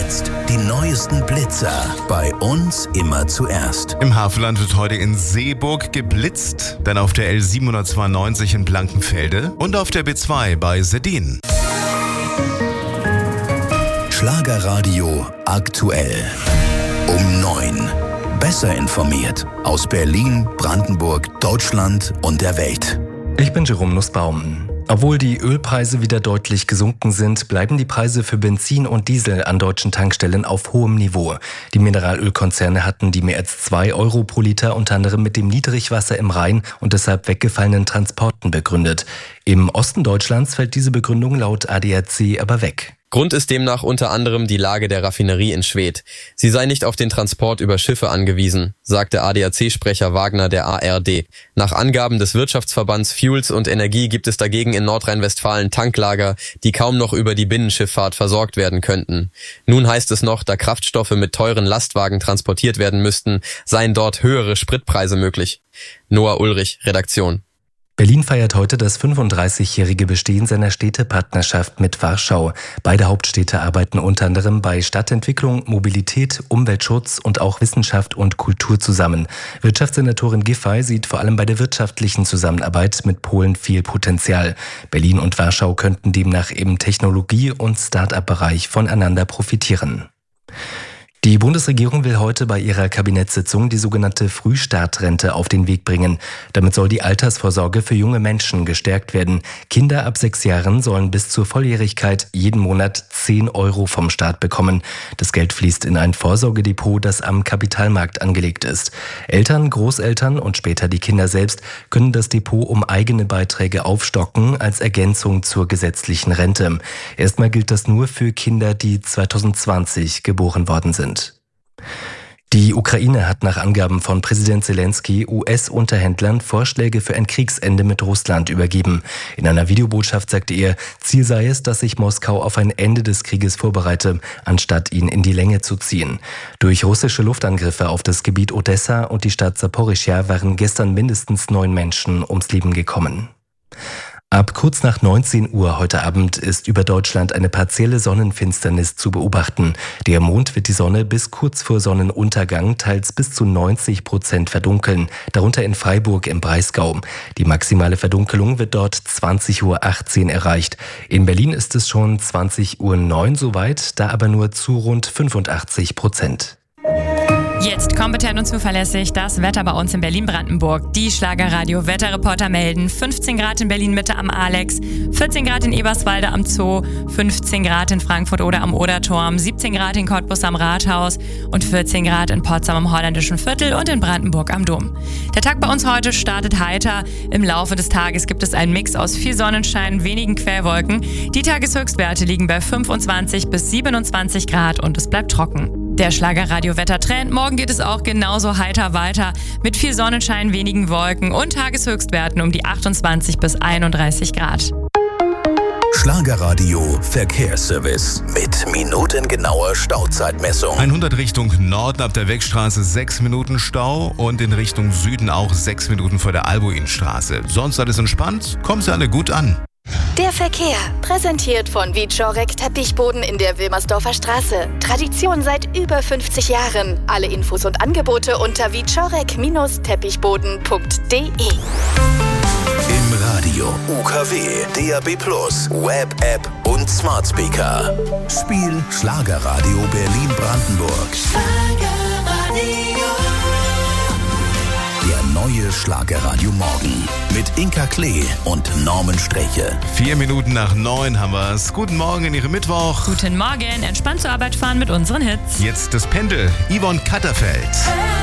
jetzt die neuesten Blitzer bei uns immer zuerst. Im Havelland wird heute in Seeburg geblitzt, dann auf der L792 in Blankenfelde und auf der B2 bei Seddin. Schlagerradio aktuell. Um 9. Besser informiert aus Berlin, Brandenburg, Deutschland und der Welt. Ich bin Jerome Nussbaum. Obwohl die Ölpreise wieder deutlich gesunken sind, bleiben die Preise für Benzin und Diesel an deutschen Tankstellen auf hohem Niveau. Die Mineralölkonzerne hatten die mehr als 2 Euro pro Liter unter anderem mit dem Niedrigwasser im Rhein und deshalb weggefallenen Transporten begründet. Im Osten Deutschlands fällt diese Begründung laut ADAC aber weg. Grund ist demnach unter anderem die Lage der Raffinerie in Schwedt. Sie sei nicht auf den Transport über Schiffe angewiesen, sagte ADAC-Sprecher Wagner der ARD. Nach Angaben des Wirtschaftsverbands Fuels und Energie gibt es dagegen in Nordrhein-Westfalen Tanklager, die kaum noch über die Binnenschifffahrt versorgt werden könnten. Nun heißt es noch, da Kraftstoffe mit teuren Lastwagen transportiert werden müssten, seien dort höhere Spritpreise möglich. Noah Ulrich, Redaktion. Berlin feiert heute das 35-jährige Bestehen seiner Städtepartnerschaft mit Warschau. Beide Hauptstädte arbeiten unter anderem bei Stadtentwicklung, Mobilität, Umweltschutz und auch Wissenschaft und Kultur zusammen. Wirtschaftssenatorin Giffey sieht vor allem bei der wirtschaftlichen Zusammenarbeit mit Polen viel Potenzial. Berlin und Warschau könnten demnach im Technologie- und Start-up-Bereich voneinander profitieren. Die Bundesregierung will heute bei ihrer Kabinettssitzung die sogenannte Frühstartrente auf den Weg bringen. Damit soll die Altersvorsorge für junge Menschen gestärkt werden. Kinder ab 6 Jahren sollen bis zur Volljährigkeit jeden Monat 10 Euro vom Staat bekommen. Das Geld fließt in ein Vorsorgedepot, das am Kapitalmarkt angelegt ist. Eltern, Großeltern und später die Kinder selbst können das Depot um eigene Beiträge aufstocken als Ergänzung zur gesetzlichen Rente. Erstmal gilt das nur für Kinder, die 2020 geboren worden sind. Die Ukraine hat nach Angaben von Präsident Zelensky US-Unterhändlern Vorschläge für ein Kriegsende mit Russland übergeben. In einer Videobotschaft sagte er, Ziel sei es, dass sich Moskau auf ein Ende des Krieges vorbereite, anstatt ihn in die Länge zu ziehen. Durch russische Luftangriffe auf das Gebiet Odessa und die Stadt Saporischschja waren gestern mindestens 9 Menschen ums Leben gekommen. Ab kurz nach 19 Uhr heute Abend ist über Deutschland eine partielle Sonnenfinsternis zu beobachten. Der Mond wird die Sonne bis kurz vor Sonnenuntergang teils bis zu 90% verdunkeln, darunter in Freiburg im Breisgau. Die maximale Verdunkelung wird dort 20:18 Uhr erreicht. In Berlin ist es schon 20:09 Uhr soweit, da aber nur zu rund 85%. Jetzt kompetent und zuverlässig das Wetter bei uns in Berlin-Brandenburg. Die Schlagerradio-Wetterreporter melden 15 Grad in Berlin-Mitte am Alex, 14 Grad in Eberswalde am Zoo, 15 Grad in Frankfurt oder am Oderturm, 17 Grad in Cottbus am Rathaus und 14 Grad in Potsdam am Holländischen Viertel und in Brandenburg am Dom. Der Tag bei uns heute startet heiter. Im Laufe des Tages gibt es einen Mix aus viel Sonnenschein, wenigen Quellwolken. Die Tageshöchstwerte liegen bei 25 bis 27 Grad und es bleibt trocken. Der Schlagerradio-Wettertrend. Morgen geht es auch genauso heiter weiter mit viel Sonnenschein, wenigen Wolken und Tageshöchstwerten um die 28 bis 31 Grad. Schlagerradio Verkehrsservice mit minutengenauer Stauzeitmessung. 100 Richtung Norden ab der Wegstraße 6 Minuten Stau und in Richtung Süden auch 6 Minuten vor der Albuinstraße. Sonst alles entspannt, kommen Sie alle gut an. Der Verkehr, präsentiert von Wieczorek Teppichboden in der Wilmersdorfer Straße. Tradition seit über 50 Jahren. Alle Infos und Angebote unter wieczorek-teppichboden.de. Im Radio, UKW, DAB+, Web, App und Smart Speaker. Spiel Schlagerradio Berlin-Brandenburg. Der neue Schlagerradio Morgen mit Inka Klee und Norman Streche. 4 Minuten nach 9 haben wir's. Guten Morgen in Ihrem Mittwoch. Guten Morgen, entspannt zur Arbeit fahren mit unseren Hits. Jetzt das Pendel, Yvonne Katterfeld.